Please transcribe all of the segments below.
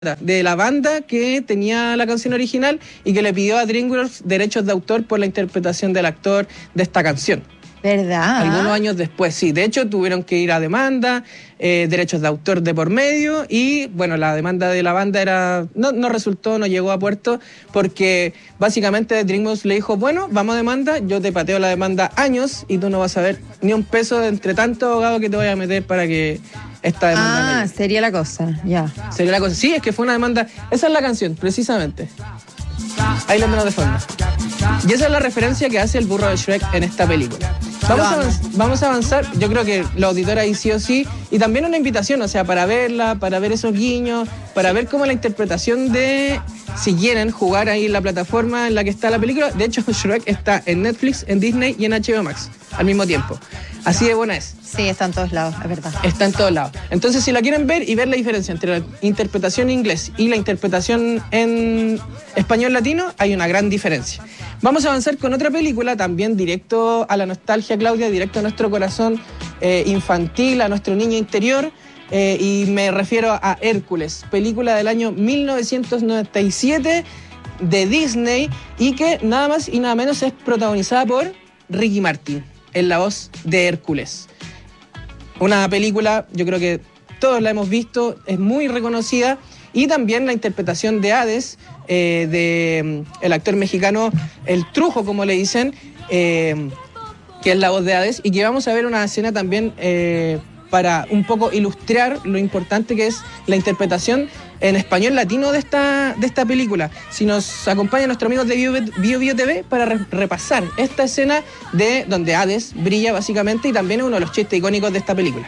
de la banda que tenía la canción original y que le pidió a DreamWorks derechos de autor por la interpretación del actor de esta canción. ¿Verdad? Algunos años después, sí. De hecho, tuvieron que ir a demanda, derechos de autor de por medio, y bueno, la demanda de la banda no resultó, no llegó a puerto, porque básicamente DreamWorks le dijo, bueno, vamos a demanda, yo te pateo la demanda años y tú no vas a ver ni un peso de entre tantos abogados que te voy a meter para que esta demanda... sería la cosa, ya. Sería la cosa. Sí, es que fue una demanda. Esa es la canción, precisamente. Ahí la tenemos de fondo. Y esa es la referencia que hace el burro de Shrek en esta película. Vamos a avanzar. Yo creo que los auditores ahí sí o sí. Y también una invitación, o sea, para verla, para ver esos guiños, para ver cómo la interpretación de, si quieren, jugar ahí en la plataforma en la que está la película. De hecho, Shrek está en Netflix, en Disney y en HBO Max al mismo tiempo. Así de buena es. Sí, está en todos lados, es verdad. Está en todos lados. Entonces, si la quieren ver y ver la diferencia entre la interpretación en inglés y la interpretación en español latino, hay una gran diferencia. Vamos a avanzar con otra película, también directo a la nostalgia, Claudia, directo a nuestro corazón infantil, a nuestro niño interior, y me refiero a Hércules, película del año 1997 de Disney, y que nada más y nada menos es protagonizada por Ricky Martin en la voz de Hércules. Una película, yo creo que todos la hemos visto, es muy reconocida, y también la interpretación de Hades, de el actor mexicano, el Trujo, como le dicen, que es la voz de Hades, y que vamos a ver una escena también para un poco ilustrar lo importante que es la interpretación en español latino de esta película. Si nos acompaña nuestro amigo de Bio TV para repasar esta escena de donde Hades brilla básicamente, y también es uno de los chistes icónicos de esta película.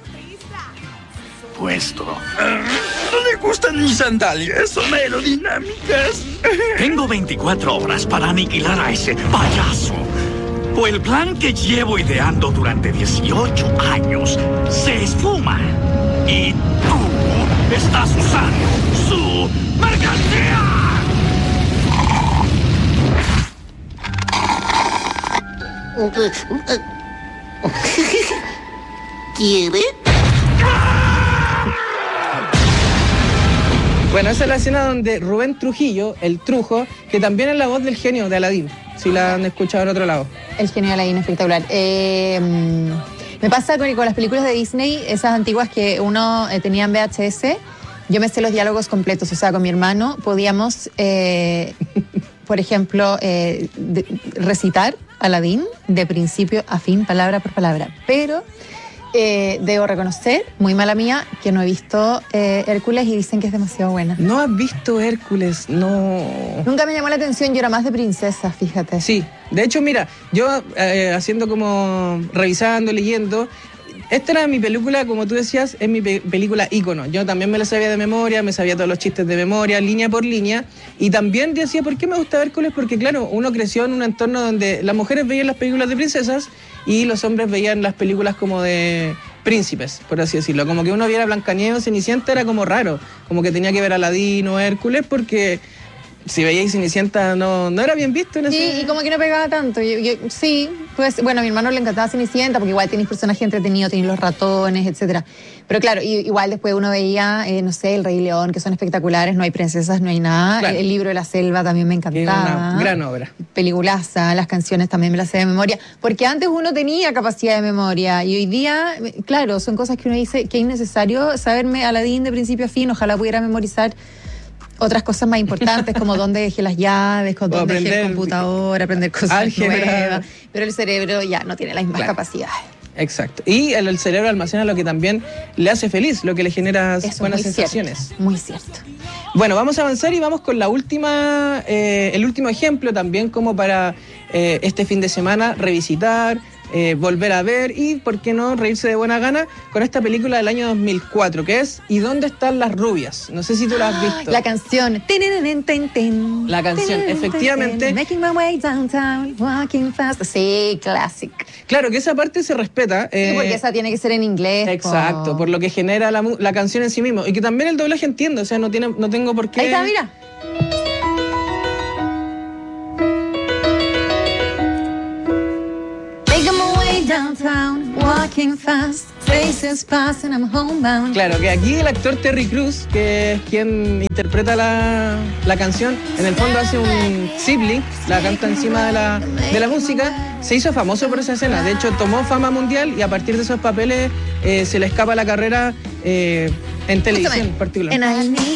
Puesto. No le gustan mis sandalias, son aerodinámicas. Tengo 24 horas para aniquilar a ese payaso. O el plan que llevo ideando durante 18 años se esfuma. Y tú estás usando su mercancía. ¿Quiere? Bueno, esa es la escena donde Rubén Trujillo, el Trujo, que también es la voz del genio de Aladdin, si la han escuchado en otro lado. El genio de Aladdin, espectacular. Me pasa con las películas de Disney, esas antiguas que uno tenía en VHS, yo me sé los diálogos completos, o sea, con mi hermano podíamos, por ejemplo, recitar Aladdin de principio a fin, palabra por palabra, pero... debo reconocer, muy mala mía, que no he visto Hércules y dicen que es demasiado buena. ¿No has visto Hércules? No. Nunca me llamó la atención, yo era más de princesa, fíjate. Sí, de hecho, mira, yo haciendo como, revisando, leyendo, esta era mi película, como tú decías, es mi película ícono. Yo también me la sabía de memoria, me sabía todos los chistes de memoria, línea por línea, y también decía, ¿por qué me gusta Hércules? Porque claro, uno creció en un entorno donde las mujeres veían las películas de princesas y los hombres veían las películas como de príncipes, por así decirlo. Como que uno viera Blancanieves o Cenicienta era como raro, como que tenía que ver a Aladín o Hércules, porque si veíais Cenicienta no era bien visto en ese... Sí, y como que no pegaba tanto. Sí, pues, bueno, a mi hermano le encantaba Cenicienta, porque igual tenéis personajes entretenidos, tenéis los ratones, etcétera. Pero claro, igual después uno veía, no sé, El Rey León, que son espectaculares, no hay princesas, no hay nada. Claro. El Libro de la Selva también me encantaba. Una gran obra. Peliculaza, las canciones también me las sé de memoria. Porque antes uno tenía capacidad de memoria, y hoy día, claro, son cosas que uno dice que es innecesario saberme Aladín de principio a fin, ojalá pudiera memorizar otras cosas más importantes, como dónde dejé las llaves, dónde dejé el computador, aprender cosas nuevas. Pero el cerebro ya no tiene las mismas capacidades. Exacto. Y el cerebro almacena lo que también le hace feliz, lo que le genera buenas sensaciones. Cierto, muy cierto. Bueno, vamos a avanzar y vamos con la última, el último ejemplo también, como para este fin de semana revisitar, volver a ver y, ¿por qué no, reírse de buena gana con esta película del año 2004, que es ¿Y dónde están las rubias? No sé si tú la has visto. La canción. La canción, efectivamente. Making my way downtown, walking fast. Sí, classic. Claro, que esa parte se respeta. Sí, porque esa tiene que ser en inglés. Exacto, por lo que genera la canción en sí mismo. Y que también el doblaje entiendo, o sea, no tengo por qué... Ahí está, mira. downtown, walking fast, faces pass and I'm homebound. Claro, que aquí el actor Terry Crews, que es quien interpreta la canción, en el fondo hace un sibling, la canta encima de la música, se hizo famoso por esa escena. De hecho, tomó fama mundial y a partir de esos papeles se le escapa la carrera en televisión en particular.